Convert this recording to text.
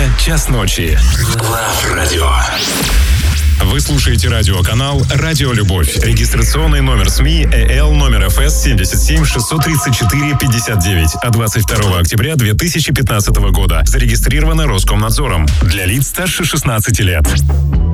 час ночи. Love Radio. Вы слушаете радиоканал «Радио Любовь». Регистрационный номер СМИ ЭЛ номер ФС 77 634 59 от 22 октября 2015 года. Зарегистрировано Роскомнадзором. Для лиц старше 16 лет.